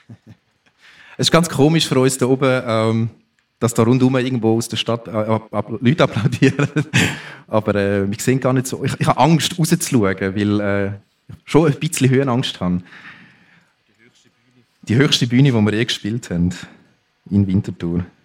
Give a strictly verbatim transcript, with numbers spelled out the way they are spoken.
Es ist ganz komisch für uns hier oben, ähm, dass da rundherum irgendwo aus der Stadt äh, ab, ab, Leute applaudieren. Aber äh, wir sehen gar nicht so. Ich, ich habe Angst, rauszuschauen, weil äh, ich schon ein bisschen Höhenangst habe. Die höchste Bühne, die wir je gespielt haben. In Winterthur.